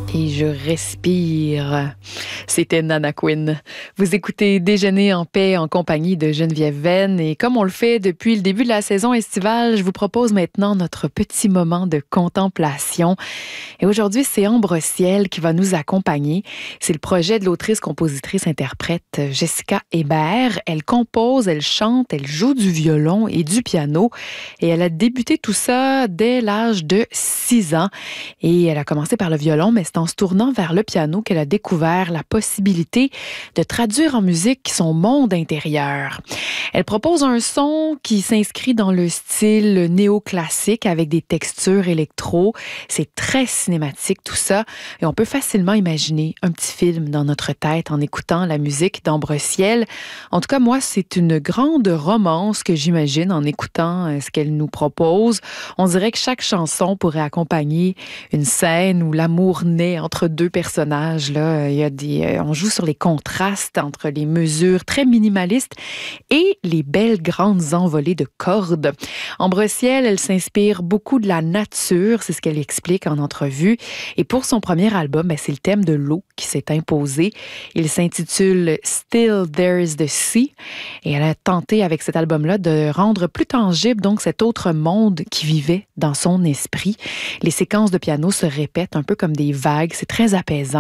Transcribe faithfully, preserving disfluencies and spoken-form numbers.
Et je respire. C'était Nana Quinn. Vous écoutez Déjeuner en paix en compagnie de Geneviève Venn. Et comme on le fait depuis le début de la saison estivale, je vous propose maintenant notre petit moment de contemplation. Et aujourd'hui, c'est Ambre Ciel qui va nous accompagner. C'est le projet de l'autrice, compositrice, interprète Jessica Hébert. Elle compose, elle chante, elle joue du violon et du piano. Et elle a débuté tout ça dès l'âge de six ans. Et elle a commencé par le violon, mais c'est en se tournant vers le piano qu'elle a découvert la possibilité de traduire en musique son monde intérieur. Elle propose un son qui s'inscrit dans le style néoclassique avec des textures électro. C'est très cinématique tout ça et on peut facilement imaginer un petit film dans notre tête en écoutant la musique d'Ambre Ciel. En tout cas, moi, c'est une grande romance que j'imagine en écoutant ce qu'elle nous propose. On dirait que chaque chanson pourrait accompagner une scène où l'amour naît entre deux personnages. Là, il y a des, on joue sur les contrastes entre les mesures très minimalistes et les belles grandes envolées de cordes. Ambre Ciel, elle s'inspire beaucoup de la nature, c'est ce qu'elle explique en entrevue. Et pour son premier album, ben, c'est le thème de l'eau qui s'est imposé. Il s'intitule Still There's the Sea. Et elle a tenté avec cet album-là de rendre plus tangible donc cet autre monde qui vivait dans son esprit. Les séquences de piano se répètent un peu comme des vagues. C'est très apaisant.